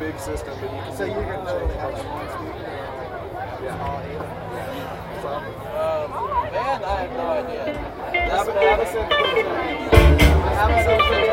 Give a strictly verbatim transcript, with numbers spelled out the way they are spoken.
big system, but you can. So you're gonna literally have one speaker. Yeah. All eight. Um, man, I have no idea. Have it, have it sent to I haven't seen